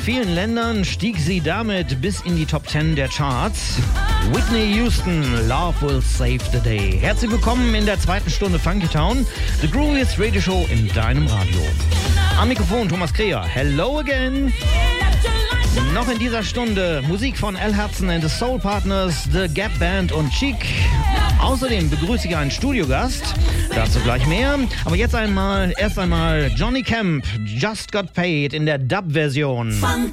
vielen Ländern stieg sie damit bis in die Top 10 der Charts. Whitney Houston, Love Will Save the Day. Herzlich willkommen in der zweiten Stunde Funky Town, The Grooviest Radio Show in deinem Radio. Am Mikrofon Thomas Kreher. Hello again. Noch in dieser Stunde Musik von Al Hudson and the Soul Partners, The Gap Band und Chic. Außerdem begrüße ich einen Studiogast, dazu gleich mehr. Aber jetzt erst einmal Johnny Camp, Just Got Paid in der Dub-Version. Funky